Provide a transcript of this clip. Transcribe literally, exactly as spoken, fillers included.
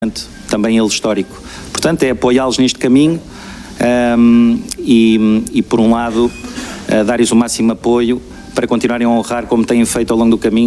também ele histórico. Portanto, é apoiá-los neste caminho um, e, e, por um lado, uh, dar-lhes o máximo apoio para continuarem a honrar como têm feito ao longo do caminho